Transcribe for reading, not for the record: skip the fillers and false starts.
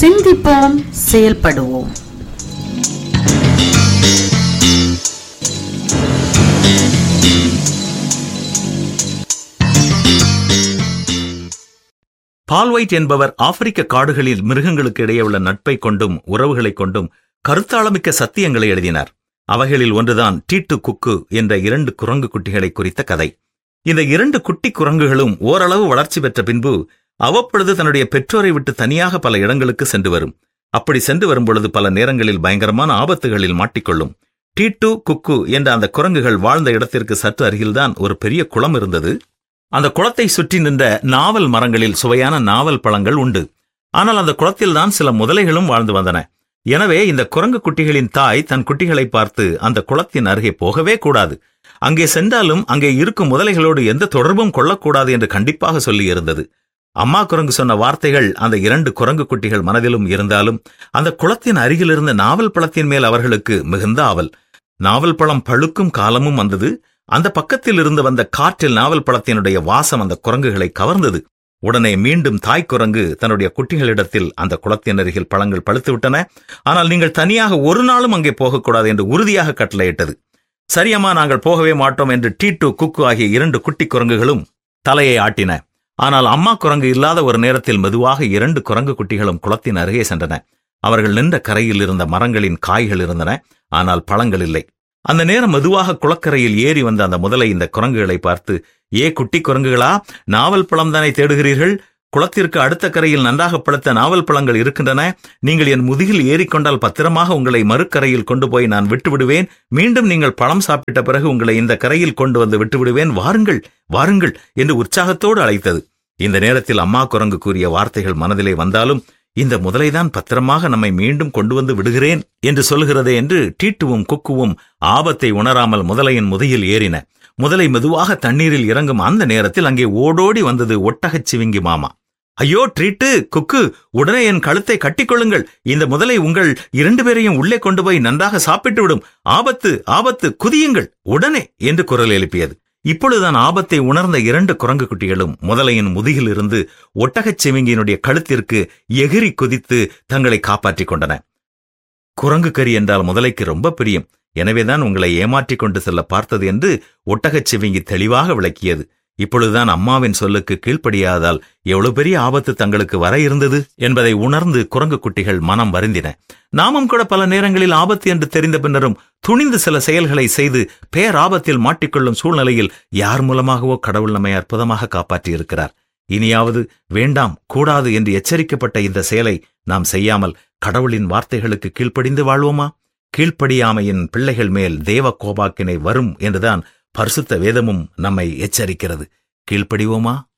சிந்திப்போம், செயல்படுவோம். பால் ஒயிட் என்பவர் ஆப்பிரிக்க காடுகளில் மிருகங்களுக்கு இடையே உள்ள நட்பை கொண்டும் உறவுகளை கொண்டும் கருத்தாளமிக்க சத்தியங்களை எழுதினார். அவைகளில் ஒன்றுதான் டீட்டு குக்கு என்ற 2 குரங்கு குட்டிகளை குறித்த கதை. இந்த 2 குட்டி குரங்குகளும் ஓரளவு வளர்ச்சி பெற்ற பின்பு அவ்வப்பொழுது தன்னுடைய பெற்றோரை விட்டு தனியாக பல இடங்களுக்கு சென்று வரும். அப்படி சென்று வரும்பொழுது பல நேரங்களில் பயங்கரமான ஆபத்துகளில் மாட்டிக்கொள்ளும். டீட்டு குக்கு என்ற அந்த குரங்குகள் வாழ்ந்த இடத்திற்கு சற்று அருகில்தான் ஒரு பெரிய குளம் இருந்தது. அந்த குளத்தை சுற்றி நின்ற நாவல் மரங்களில் சுவையான நாவல் பழங்கள் உண்டு. ஆனால் அந்த குளத்தில்தான் சில முதலைகளும் வாழ்ந்து வந்தன. எனவே இந்த குரங்கு குட்டிகளின் தாய் தன் குட்டிகளை பார்த்து அந்த குளத்தின் அருகே போகவே கூடாது, அங்கே சென்றாலும் அங்கே இருக்கும் முதலைகளோடு எந்த தொடர்பும் கொள்ளக்கூடாது என்று கண்டிப்பாக சொல்லியிருந்தது. அம்மா குரங்கு சொன்ன வார்த்தைகள் அந்த 2 குரங்கு குட்டிகள் மனதிலும் இருந்தாலும் அந்த குளத்தின் அருகிலிருந்த நாவல் பழத்தின் மேல் அவர்களுக்கு மிகுந்த ஆவல். நாவல் பழம் பழுக்கும் காலமும் வந்தது. அந்த பக்கத்தில் இருந்து வந்த காற்றில் நாவல் பழத்தினுடைய வாசம் அந்த குரங்குகளை கவர்ந்தது. உடனே மீண்டும் தாய் குரங்கு தன்னுடைய குட்டிகளிடத்தில் அந்த குளத்தின் அருகில் பழங்கள் பழுத்துவிட்டன, ஆனால் நீங்கள் தனியாக ஒரு நாளும் அங்கே போகக்கூடாது என்று உறுதியாக கட்டளையிட்டது. சரியம்மா, நாங்கள் போகவே மாட்டோம் என்று டீட்டு குக்கு ஆகிய 2 குட்டி குரங்குகளும் தலையை ஆட்டின. ஆனால் அம்மா குரங்கு இல்லாத ஒரு நேரத்தில் மெதுவாக 2 குரங்கு குட்டிகளும் குளத்தின் அருகே சென்றன. அவர்கள் நின்ற கரையில் இருந்த மரங்களின் காய்கள் இருந்தன, ஆனால் பழங்கள் இல்லை. அந்த நேரம் மெதுவாக குளக்கரையில் ஏறி வந்த அந்த முதலை இந்த குரங்குகளை பார்த்து, ஏ குட்டி குரங்குகளா, நாவல் பழம் தானே தேடுகிறீர்கள்? குளத்திற்கு அடுத்த கரையில் நன்றாக பழுத்த நாவல் பழங்கள் இருக்கின்றன. நீங்கள் என் முதுகில் ஏறிக்கொண்டால் பத்திரமாக உங்களை மறுக்கரையில் கொண்டு போய் நான் விட்டுவிடுவேன். மீண்டும் நீங்கள் பழம் சாப்பிட்ட பிறகு உங்களை இந்த கரையில் கொண்டு வந்து விட்டுவிடுவேன். வாருங்கள் வாருங்கள் என்று உற்சாகத்தோடு அழைத்தது. இந்த நேரத்தில் அம்மா குரங்கு கூறிய வார்த்தைகள் மனதிலே வந்தாலும், இந்த முதலைதான் பத்திரமாக நம்மை மீண்டும் கொண்டு வந்து விடுகிறேன் என்று சொல்கிறதே என்று டீட்டுவும் குக்குவும் ஆபத்தை உணராமல் முதலையின் முதுகில் ஏறின. முதலை மெதுவாக தண்ணீரில் இறங்கும் அந்த நேரத்தில் அங்கே ஓடோடி வந்தது ஒட்டகச் சிவிங்கி மாமா. ஐயோ ட்ரீட்டு, குக்கு, உடனே என் கழுத்தை கட்டிக்கொள்ளுங்கள். இந்த முதலை உங்கள் 2 பேரையும் உள்ளே கொண்டு போய் நன்றாக சாப்பிட்டு விடும். ஆபத்து ஆபத்து, குதியுங்கள் உடனே என்று குரல் எழுப்பியது. இப்பொழுதுதான் ஆபத்தை உணர்ந்த 2 குரங்கு குட்டிகளும் முதலையின் முதுகில் இருந்து ஒட்டகச் சிவிங்கியினுடைய கழுத்திற்கு எகிரி குதித்து தங்களை காப்பாற்றிக் கொண்டன. குரங்கு கறி என்றால் முதலைக்கு ரொம்ப பிரியம். எனவேதான் உங்களை ஏமாற்றிக் கொண்டு செல்ல பார்த்தது என்று ஒட்டகச் சிவிங்கி தெளிவாக விளக்கியது. இப்பொழுதுதான் அம்மாவின் சொல்லுக்கு கீழ்ப்படியாதால் எவ்வளவு பெரிய ஆபத்து தங்களுக்கு வர இருந்தது என்பதை உணர்ந்து குரங்கு குட்டிகள் மனம் வருந்தின. நாமும் கூட பல நேரங்களில் ஆபத்து என்று தெரிந்த பின்னரும் துணிந்து சில செயல்களை செய்து பேராபத்தில் மாட்டிக்கொள்ளும் சூழ்நிலையில் யார் மூலமாகவோ கடவுள் நம்மை அற்புதமாக காப்பாற்றியிருக்கிறார். இனியாவது வேண்டாம், கூடாது என்று எச்சரிக்கப்பட்ட இந்த செயலை நாம் செய்யாமல் கடவுளின் வார்த்தைகளுக்கு கீழ்ப்படிந்து வாழ்வோமா? கீழ்ப்படியாமையின் பிள்ளைகள் மேல் தேவ கோபாக்கினை வரும் என்றுதான் பரிசுத்த வேதமும் நம்மை எச்சரிக்கிறது. கீழ்ப்படிவோமா?